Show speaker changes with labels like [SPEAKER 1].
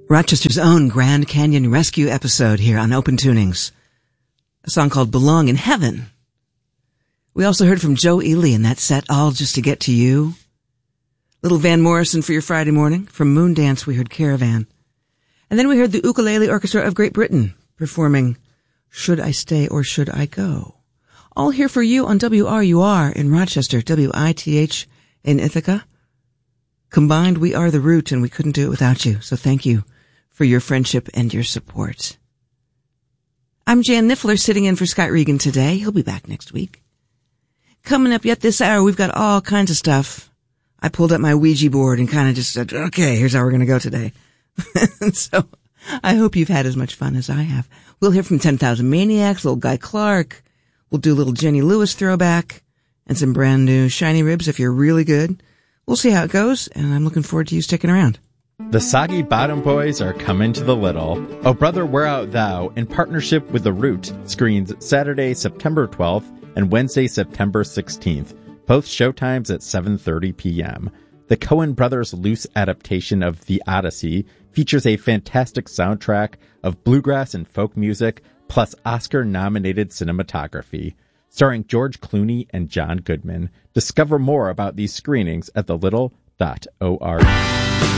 [SPEAKER 1] Rochester's own Grand Canyon Rescue episode here on Open Tunings. A song called Belong in Heaven. We also heard from Joe Ely in that set, All Just to Get to You. Little Van Morrison for your Friday morning. From Moondance, we heard Caravan. And then we heard the Ukulele Orchestra of Great Britain performing Should I Stay or Should I Go? All here for you on WRUR in Rochester, WITH in Ithaca. Combined, we are the root, and we couldn't do it without you. So thank you for your friendship and your support. I'm Jan Niffler, sitting in for Scott Regan today. He'll be back next week. Coming up yet this hour, we've got all kinds of stuff. I pulled up my Ouija board and kind of just said, okay, here's how we're going to go today. And so I hope you've had as much fun as I have. We'll hear from 10,000 Maniacs, little Guy Clark. We'll do a little Jenny Lewis throwback and some brand new Shiny Ribs if you're really good. We'll see how it goes, and I'm looking forward to you sticking around.
[SPEAKER 2] The Soggy Bottom Boys are coming to the Little. Oh Brother, Where Art Thou, in partnership with The Root, screens Saturday, September 12th and Wednesday, September 16th. Both showtimes at 7:30 p.m. The Coen brothers' loose adaptation of The Odyssey features a fantastic soundtrack of bluegrass and folk music, plus Oscar-nominated cinematography. Starring George Clooney and John Goodman. Discover more about these screenings at thelittle.org.